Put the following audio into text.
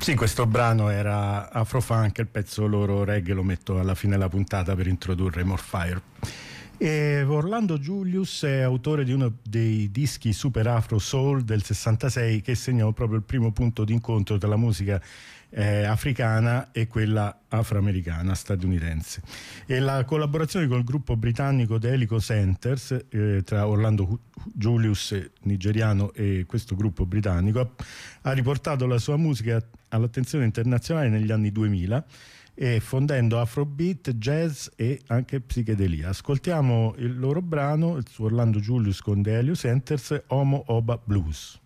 Sì, questo brano era Afrofunk, il pezzo loro reggae lo metto alla fine della puntata per introdurre More Fire. E Orlando Julius è autore di uno dei dischi Super Afro Soul del 66 che segnò proprio il primo punto d'incontro tra la musica africana e quella afroamericana statunitense, e la collaborazione col gruppo britannico The Helico Centers tra Orlando Julius nigeriano e questo gruppo britannico ha riportato la sua musica all'attenzione internazionale negli anni 2000 e fondendo afrobeat, jazz e anche psichedelia. Ascoltiamo il loro brano, il suo Orlando Julius con The Helico Centers, Homo Oba Blues.